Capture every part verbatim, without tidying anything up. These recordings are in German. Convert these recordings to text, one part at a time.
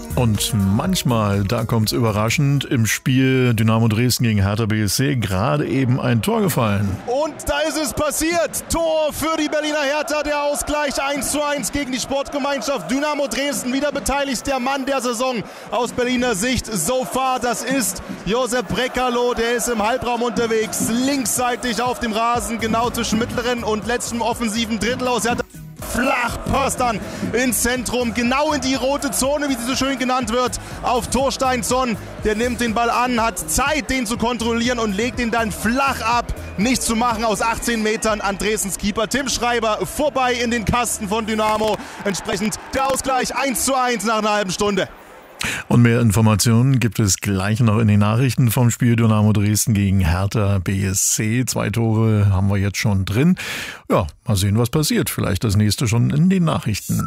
Und manchmal, da kommt's überraschend, im Spiel Dynamo Dresden gegen Hertha B S C gerade eben ein Tor gefallen. Und da ist es passiert. Tor für die Berliner Hertha, der Ausgleich eins zu eins gegen die Sportgemeinschaft Dynamo Dresden. Wieder beteiligt der Mann der Saison aus Berliner Sicht so far. Das ist Josep Brekalo, der ist im Halbraum unterwegs, linksseitig auf dem Rasen, genau zwischen mittleren und letztem offensiven Drittel aus Hertha. Flach passt dann ins Zentrum, genau in die rote Zone, wie sie so schön genannt wird, auf Thorsteinsson. Der nimmt den Ball an, hat Zeit, den zu kontrollieren und legt ihn dann flach ab. Nichts zu machen aus achtzehn Metern an Dresdens Keeper Tim Schreiber vorbei in den Kasten von Dynamo. Entsprechend der Ausgleich eins zu eins nach einer halben Stunde. Und mehr Informationen gibt es gleich noch in den Nachrichten vom Spiel Dynamo Dresden gegen Hertha B S C. Zwei Tore haben wir jetzt schon drin. Ja, mal sehen, was passiert. Vielleicht das nächste schon in den Nachrichten.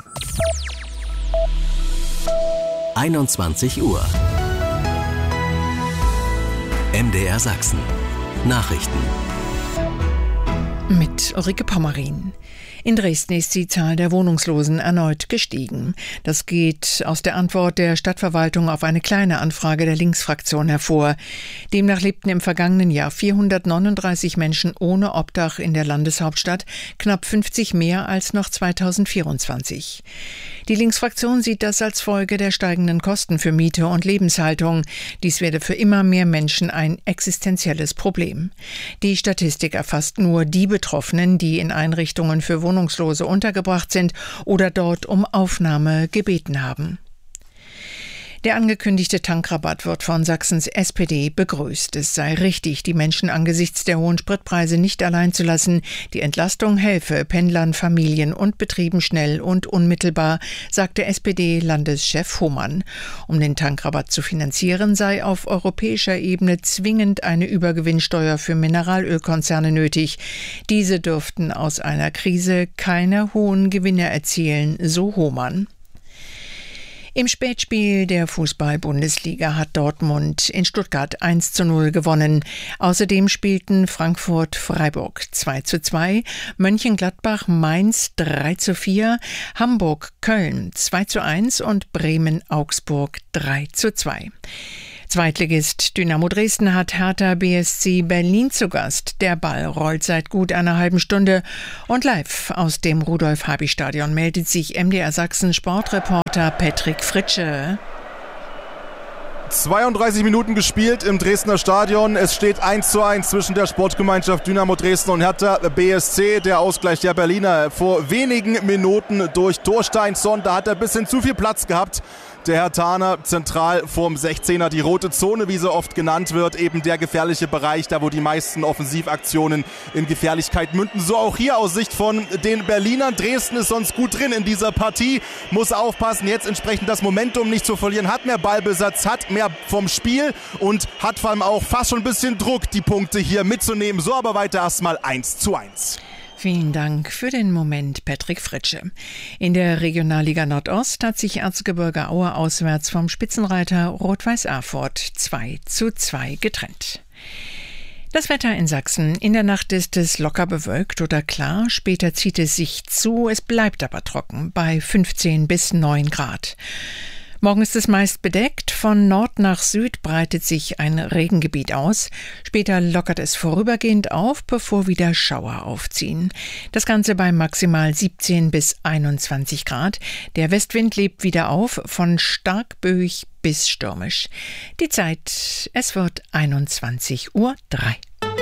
einundzwanzig Uhr. M D R Sachsen. Nachrichten. Mit Ulrike Pommerin. In Dresden ist die Zahl der Wohnungslosen erneut gestiegen. Das geht aus der Antwort der Stadtverwaltung auf eine kleine Anfrage der Linksfraktion hervor. Demnach lebten im vergangenen Jahr vierhundertneununddreißig Menschen ohne Obdach in der Landeshauptstadt, knapp fünfzig mehr als noch zweitausendvierundzwanzig. Die Linksfraktion sieht das als Folge der steigenden Kosten für Miete und Lebenshaltung. Dies werde für immer mehr Menschen ein existenzielles Problem. Die Statistik erfasst nur die Betroffenen, die in Einrichtungen für Wohnungslose untergebracht sind oder dort um Aufnahme gebeten haben. Der angekündigte Tankrabatt wird von Sachsens S P D begrüßt. Es sei richtig, die Menschen angesichts der hohen Spritpreise nicht allein zu lassen. Die Entlastung helfe Pendlern, Familien und Betrieben schnell und unmittelbar, sagte S P D-Landeschef Hohmann. Um den Tankrabatt zu finanzieren, sei auf europäischer Ebene zwingend eine Übergewinnsteuer für Mineralölkonzerne nötig. Diese dürften aus einer Krise keine hohen Gewinne erzielen, so Hohmann. Im Spätspiel der Fußball-Bundesliga hat Dortmund in Stuttgart eins zu null gewonnen. Außerdem spielten Frankfurt-Freiburg zwei zu zwei, Mönchengladbach-Mainz drei zu vier, Hamburg-Köln zwei zu eins und Bremen-Augsburg drei zu zwei. Zweitligist Dynamo Dresden hat Hertha B S C Berlin zu Gast. Der Ball rollt seit gut einer halben Stunde und live aus dem Rudolf-Habich-Stadion meldet sich M D R Sachsen Sportreporter Patrick Fritsche. zweiunddreißig Minuten gespielt im Dresdner Stadion. Es steht eins zu eins zwischen der Sportgemeinschaft Dynamo Dresden und Hertha B S C. Der Ausgleich der Berliner vor wenigen Minuten durch Thorsteinsson. Da hat er ein bisschen zu viel Platz gehabt. Der Herthaner zentral vorm sechzehner, die rote Zone, wie so oft genannt wird, eben der gefährliche Bereich, da wo die meisten Offensivaktionen in Gefährlichkeit münden. So auch hier aus Sicht von den Berlinern. Dresden ist sonst gut drin in dieser Partie, muss aufpassen, jetzt entsprechend das Momentum nicht zu verlieren, hat mehr Ballbesatz, hat mehr vom Spiel und hat vor allem auch fast schon ein bisschen Druck, die Punkte hier mitzunehmen. So aber weiter erstmal eins zu eins. Vielen Dank für den Moment, Patrick Fritsche. In der Regionalliga Nordost hat sich Erzgebirge Aue auswärts vom Spitzenreiter Rot-Weiß Erfurt zwei zu zwei getrennt. Das Wetter in Sachsen. In der Nacht ist es locker bewölkt oder klar. Später zieht es sich zu. Es bleibt aber trocken bei fünfzehn bis neun Grad. Morgen ist es meist bedeckt. Von Nord nach Süd breitet sich ein Regengebiet aus. Später lockert es vorübergehend auf, bevor wieder Schauer aufziehen. Das Ganze bei maximal siebzehn bis einundzwanzig Grad. Der Westwind lebt wieder auf, von stark böig bis stürmisch. Die Zeit, es wird einundzwanzig Uhr drei.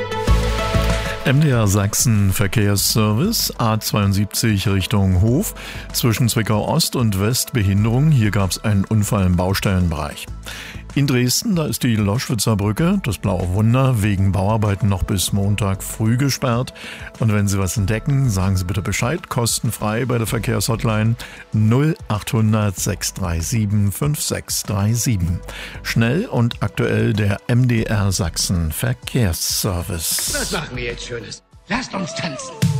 M D R Sachsen Verkehrsservice A zweiundsiebzig Richtung Hof. Zwischen Zwickau Ost und West Behinderung. Hier gab es einen Unfall im Baustellenbereich. In Dresden, da ist die Loschwitzer Brücke, das Blaue Wunder, wegen Bauarbeiten noch bis Montag früh gesperrt. Und wenn Sie was entdecken, sagen Sie bitte Bescheid, kostenfrei bei der Verkehrshotline null achthundert sechshundertsiebenunddreißig fünfundsiebzig. Schnell und aktuell der M D R Sachsen Verkehrsservice. Was machen wir jetzt Schönes? Lasst uns tanzen.